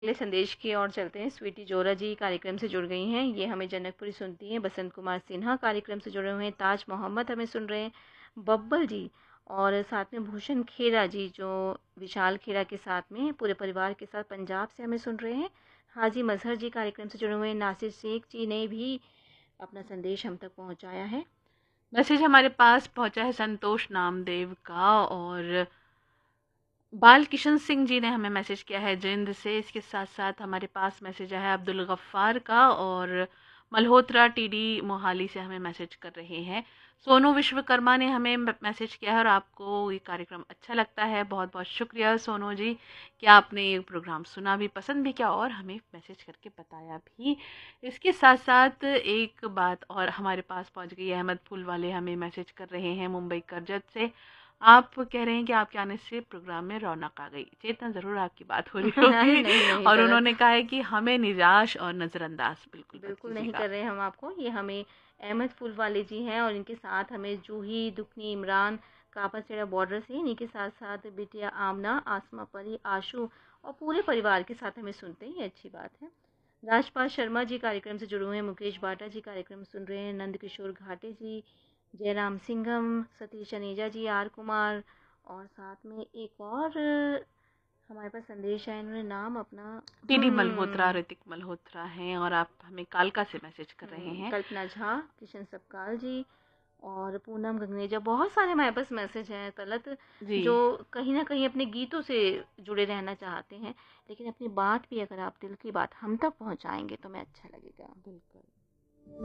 अगले संदेश की ओर चलते हैं। स्वीटी जोरा जी कार्यक्रम से जुड़ गई हैं। ये हमें जनकपुरी सुनती हैं। बसंत कुमार सिन्हा कार्यक्रम से जुड़े हुए हैं। ताज मोहम्मद हमें सुन रहे हैं। बब्बल जी और साथ में भूषण खेरा जी जो विशाल खेरा के साथ में पूरे परिवार के साथ पंजाब से हमें सुन रहे हैं। हाजी मजहर जी कार्यक्रम से जुड़े हुए हैं। नासिर शेख जी ने भी अपना संदेश हम तक पहुंचाया है। मैसेज हमारे पास पहुंचा है संतोष नामदेव का, और बाल किशन सिंह जी ने हमें मैसेज किया है जिंद से। इसके साथ साथ हमारे पास मैसेज आया है अब्दुल गफ्फार का, और मल्होत्रा टीडी मोहाली से हमें मैसेज कर रहे हैं। सोनू विश्वकर्मा ने हमें मैसेज किया है, और आपको ये कार्यक्रम अच्छा लगता है। बहुत बहुत शुक्रिया सोनू जी कि आपने ये प्रोग्राम सुना भी, पसंद भी किया और हमें मैसेज करके बताया भी। इसके साथ साथ एक बात और हमारे पास पहुंच गई है। अहमद फूल वाले हमें मैसेज कर रहे हैं मुंबई करजत से। आप कह रहे हैं कि आपके आने से प्रोग्राम में रौनक आ गई। चेतना, ज़रूर आपकी बात हो रही अरे होगी। नहीं नहीं, और गलत। उन्होंने कहा है कि हमें निराश और नज़रअंदाज बिल्कुल मत बिल्कुल नहीं कीजिएगा। कर रहे हम आपको। ये हमें अहमद फूल वाले जी हैं और इनके साथ हमें जूही दुखनी इमरान कापासेड़ा बॉर्डर से, इन्हीं के साथ साथ बिटिया आमना आसमा परी आशु और पूरे परिवार के साथ हमें सुनते हैं। ये अच्छी बात है। राजपाल शर्मा जी कार्यक्रम से जुड़े हुए हैं। मुकेश बाटा जी कार्यक्रम सुन रहे हैं। नंद किशोर घाटे जी, जयराम सिंघम, सतीश अनेजा जी, आर कुमार और साथ में एक और हमारे पास संदेश आया, इन्होंने नाम अपना टीडी मल्होत्रा, ऋतिक मल्होत्रा हैं, और आप हमें कालका से मैसेज कर रहे हैं। कल्पना झा, किशन सपकाल जी और पूनम गंगनेजा। बहुत सारे हमारे पास मैसेज हैं तलत, जी, जो कहीं ना कहीं अपने गीतों से जुड़े रहना चाहते हैं, लेकिन अपनी बात भी अगर आप दिल की बात हम तक पहुंचाएंगे तो मैं अच्छा लगेगा। बिल्कुल।